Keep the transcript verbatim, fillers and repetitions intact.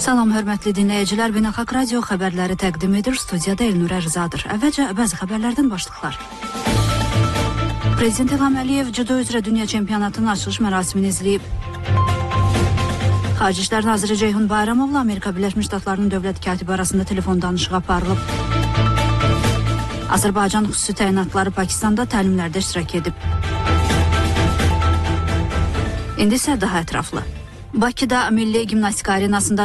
Salam, hörmətli dinləyicilər, Beynəlxalq Radio xəbərləri təqdim edir. Studiyada Elnur Ərzadır. Əvvəlcə bəzi xəbərlərdən başlıqlar. Prezident İlham Əliyev cüdo üzrə dünya çempionatının açılış mərasimini izləyib. Xarici İşlər naziri Ceyhun Bayramovla Amerika Birləşmiş Ştatlarının dövlət katibi arasında telefon danışığı aparılıb. Azərbaycan xüsusi təyinatları Pakistanda təlimlərdə iştirak edib. İndi isə daha ətraflı. Bakıda Milli Gimnastika Arenasında